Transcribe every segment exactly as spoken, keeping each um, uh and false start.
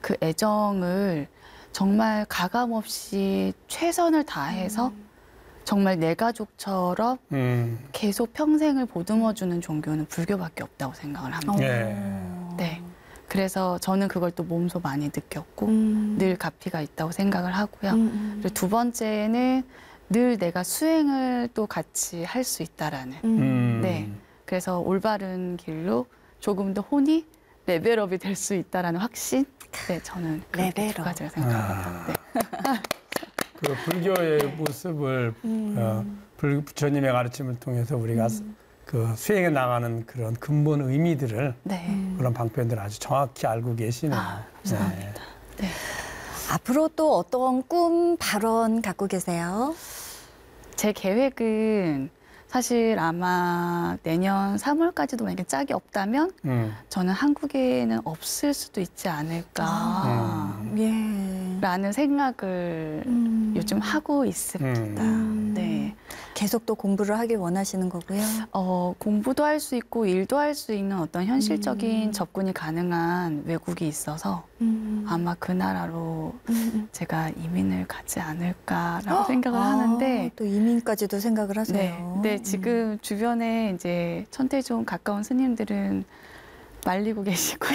그 애정을 정말 가감없이 최선을 다해서 음. 정말 내 가족처럼 음. 계속 평생을 보듬어주는 종교는 불교밖에 없다고 생각을 합니다. 네. 네. 그래서 저는 그걸 또 몸소 많이 느꼈고 음. 늘 가피가 있다고 생각을 하고요. 음. 그리고 두 번째는 늘 내가 수행을 또 같이 할 수 있다라는. 음. 네. 그래서 올바른 길로 조금 더 혼이 레벨업이 될 수 있다라는 확신. 네, 저는 그렇게 두 레벨업. 가지를 생각합니다. 아. 네. 그 불교의 모습을 음. 어, 불- 부처님의 가르침을 통해서 우리가 음. 그 수행해 나가는 그런 근본 의미들을 네. 음. 그런 방편들을 아주 정확히 알고 계시네요. 아, 감사합니다. 네. 앞으로 또 어떤 꿈, 발언 갖고 계세요? 제 계획은 사실 아마 내년 삼월까지도 만약에 짝이 없다면 음. 저는 한국에는 없을 수도 있지 않을까. 아, 예. 라는 생각을 음. 요즘 하고 있습니다. 음. 네. 계속 또 공부를 하길 원하시는 거고요. 어, 공부도 할 수 있고 일도 할 수 있는 어떤 현실적인 음. 접근이 가능한 외국이 있어서 음. 아마 그 나라로 음. 제가 이민을 가지 않을까라고 헉! 생각을 아, 하는데 또 이민까지도 생각을 하세요. 네, 네, 지금 주변에 이제 천태종 가까운 스님들은 말리고 계시고요.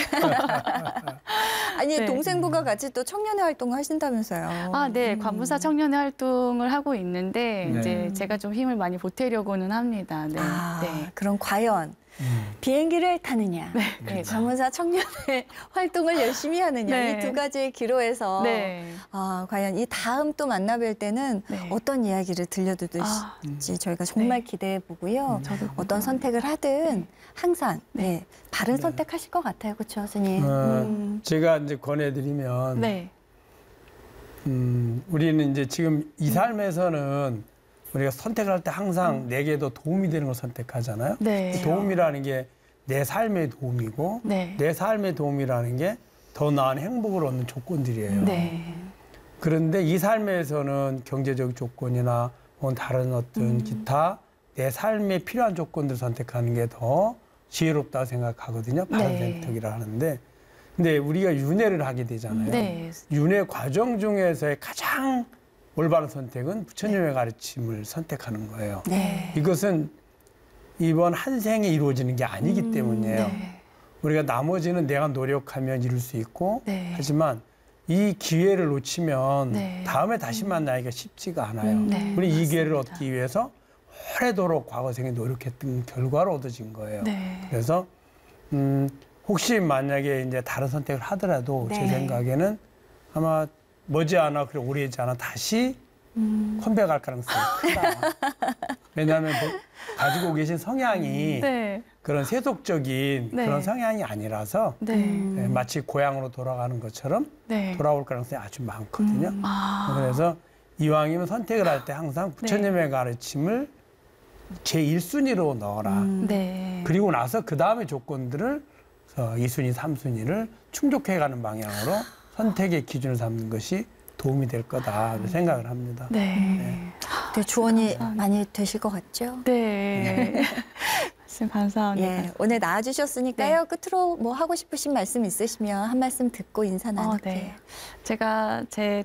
아니 네. 동생분과 같이 또 청년회 활동을 하신다면서요. 아, 네, 음. 관무사 청년회 활동을 하고 있는데 네. 이제 제가 좀 힘을 많이 보태려고는 합니다. 네, 아, 네. 그럼 과연 음. 비행기를 타느냐, 네. 관무사 청년회 활동을 열심히 하느냐, 네. 이 두 가지의 기로에서 네. 아, 과연 이 다음 또 만나뵐 때는 네. 어떤 이야기를 들려주실지 아, 저희가 정말 네. 기대해 보고요. 저도 어떤 선택을 하든 항상 네, 바른 네. 선택하실 것 같아요, 그렇죠, 스님? 어, 음. 제가 이제 권해드리면 네, 음, 우리는 이제 지금 이 삶에서는 우리가 선택을 할 때 항상 내게도 도움이 되는 걸 선택하잖아요. 네. 그 도움이라는 게 내 삶의 도움이고 네. 내 삶의 도움이라는 게 더 나은 행복을 얻는 조건들이에요. 네. 그런데 이 삶에서는 경제적 조건이나 혹은 다른 어떤 음. 기타 내 삶에 필요한 조건들을 선택하는 게 더 지혜롭다고 생각하거든요. 바른 네. 선택이라 하는데. 근데 우리가 윤회를 하게 되잖아요. 네. 윤회 과정 중에서의 가장 올바른 선택은 부처님의 가르침을 선택하는 거예요. 네. 이것은 이번 한 생에 이루어지는 게 아니기 음, 때문이에요. 네. 우리가 나머지는 내가 노력하면 이룰 수 있고 네. 하지만 이 기회를 놓치면 네. 다음에 다시 만나기가 쉽지가 않아요. 음, 네, 우리 이 기회를 맞습니다. 얻기 위해서 오래도록 과거생에 노력했던 결과로 얻어진 거예요. 네. 그래서 음, 혹시 만약에 이제 다른 선택을 하더라도 제 네. 생각에는 아마 머지않아 그래 오래지 않아 다시 음. 컴백할 가능성이 크다. 왜냐하면 뭐 가지고 계신 성향이 네. 그런 세속적인 네. 그런 성향이 아니라서 네. 음. 예, 마치 고향으로 돌아가는 것처럼 네. 돌아올 가능성이 아주 많거든요. 음. 아. 그래서 이왕이면 선택을 할 때 항상 부처님의 가르침을 제일 순위로 넣어라. 음. 네. 그리고 나서 그 다음의 조건들을 어, 이 순위, 삼 순위를 충족해가는 방향으로 선택의 기준을 삼는 것이 도움이 될 거다 생각을 합니다. 네. 네, 조언이 감사합니다. 많이 되실 것 같죠? 네. 말씀 감사합니다. 예, 오늘 나와주셨으니까요. 끝으로 뭐 하고 싶으신 말씀 있으시면 한 말씀 듣고 인사 어, 나눌게요. 네. 제가 제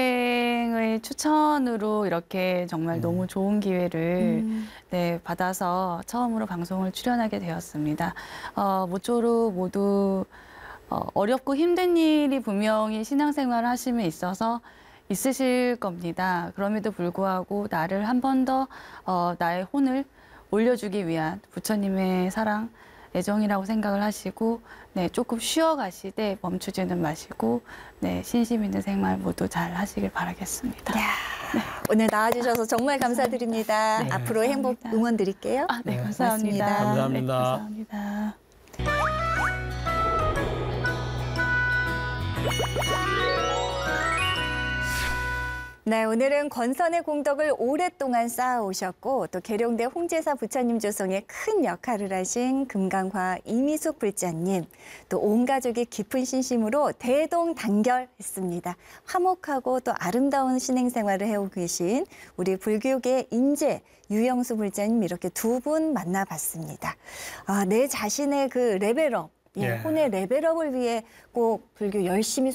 동생의 추천으로 이렇게 정말 음. 너무 좋은 기회를 음. 네, 받아서 처음으로 방송을 출연하게 되었습니다. 어, 모쪼록 모두 어, 어렵고 힘든 일이 분명히 신앙생활을 하심에 있어서 있으실 겁니다. 그럼에도 불구하고 나를 한 번 더 어, 나의 혼을 올려주기 위한 부처님의 사랑, 애정이라고 생각을 하시고 네, 조금 쉬어가시되 멈추지는 마시고 네, 신심 있는 생활 모두 잘 하시길 바라겠습니다. 야, 오늘 나와주셔서 정말 감사드립니다. 네, 앞으로 행복 감사합니다. 응원 드릴게요. 아, 네, 네, 감사합니다. 고맙습니다. 감사합니다. 네, 감사합니다. 네, 오늘은 권선의 공덕을 오랫동안 쌓아오셨고 또 계룡대 홍제사 부처님 조성에 큰 역할을 하신 금강화 이미숙 불자님, 또 온 가족이 깊은 신심으로 대동단결했습니다. 화목하고 또 아름다운 신행생활을 해오고 계신 우리 불교계 인재 유영수 불자님 이렇게 두 분 만나봤습니다. 아, 내 자신의 그 레벨업, 예, 예. 혼의 레벨업을 위해 꼭 불교 열심히